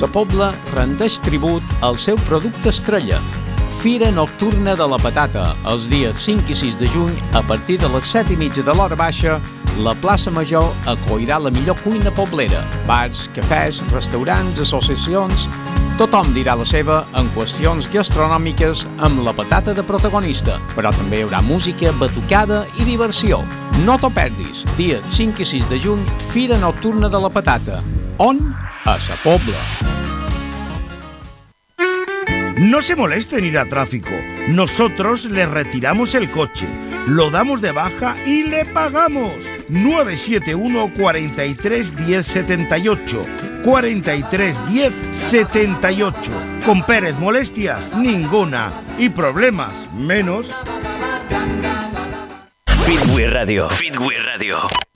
Sa Pobla rendeix tribut al seu producte estrella. Fira Nocturna de la Patata, els dies 5 i 6 de juny, a partir de les 7:30 de l'hora baixa, la plaça Major acollirà la millor cuina poblera. Bars, cafès, restaurants, associacions... Tothom dirà la seva en qüestions gastronòmiques amb la patata de protagonista, però també hi haurà música, batucada i diversió. No t'ho perdis, dia 5 i 6 de juny, Fira Nocturna de la Patata. On? A Sa Pobla. No se moleste en ir a tráfico. Nosotros le retiramos el coche, lo damos de baja y le pagamos. 971 43 10 78 43 10 78. Con Pérez molestias ninguna y problemas menos. Fitway Radio.